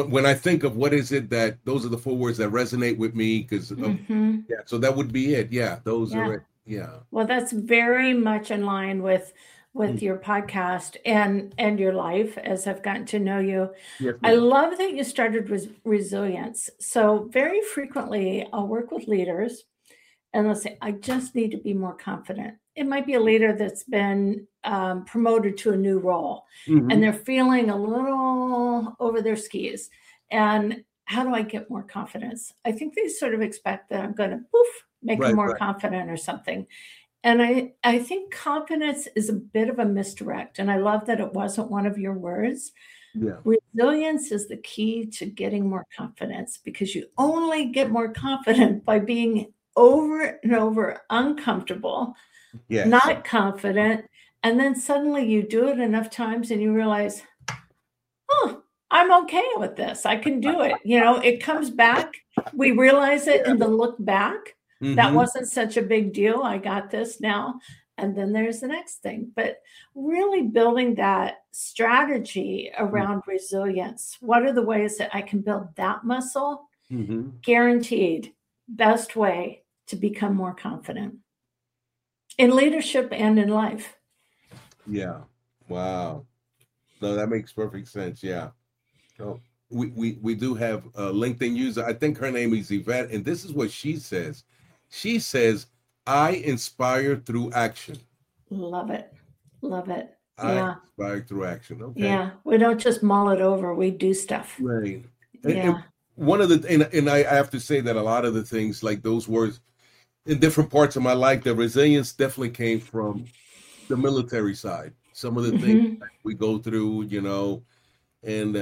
when I think of what is it that those are the four words that resonate with me because Hmm. yeah, so that would be it. Yeah, those are Yeah. it. Yeah. Well, that's very much in line with Mm. your podcast and your life as I've gotten to know you. Yes, I ma'am. love that you started with resilience. So very frequently I'll work with leaders and they'll say, I just need to be more confident. It might be a leader that's been promoted to a new role and Hmm. they're feeling a little over their skis. And how do I get more confidence? I think they sort of expect that I'm going to poof, make them Right, more right. confident or something. And I think confidence is a bit of a misdirect. And I love that it wasn't one of your words. Yeah. Resilience is the key to getting more confidence because you only get more confident by being over and over uncomfortable, Yes. not confident. And then suddenly you do it enough times and you realize, oh, I'm okay with this. I can do it. It comes back. We realize it in the look back. That Hmm. wasn't such a big deal. I got this now. And then there's the next thing. But really building that strategy around resilience. What are the ways that I can build that muscle? Hmm. Guaranteed, best way to become more confident in leadership and in life. Yeah. Wow. No, that makes perfect sense. Yeah. So we do have a LinkedIn user. I think her name is Yvette, and this is what she says. She says, "I inspire through action. Love it. Love it. I Yeah. inspire through action." Okay. Yeah, we don't just mull it over, we do stuff. Right. And Yeah. one of the and I have to say that a lot of the things like those words in different parts of my life, the resilience definitely came from the military side. Some of the things Mhm. that we go through, and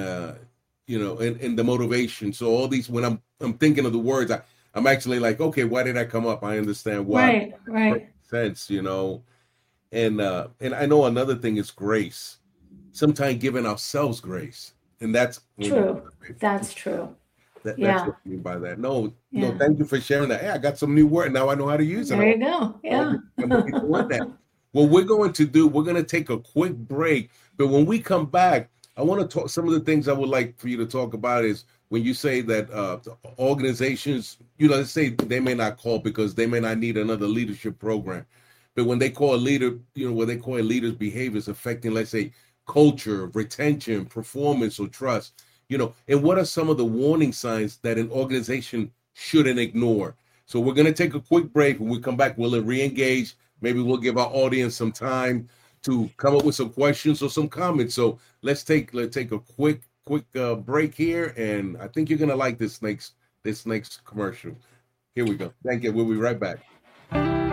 and the motivation. So all these when I'm thinking of the words, I'm actually like, okay, why did I come up? I understand why. Right, right. Perfect sense. And I know another thing is grace. Sometimes giving ourselves grace. And that's True. That's true. that's Yeah, what I mean by that. No, no, yeah. thank you for sharing that. Hey, I got some new word. Now I know how to use it There all. you go. I'm Yeah. gonna be doing that. What we're going to take a quick break, but when we come back, I want to talk. Some of the things I would like for you to talk about is when you say that organizations, let's say they may not call because they may not need another leadership program, but when they call a leader, what they call a leader's behaviors affecting, let's say, culture, retention, performance, or trust, and what are some of the warning signs that an organization shouldn't ignore? So we're going to take a quick break. When we come back, we'll re-engage. Maybe we'll give our audience some time to come up with some questions or some comments. So let's take a quick break here, and I think you're gonna like this next commercial. Here we go. Thank you. We'll be right back.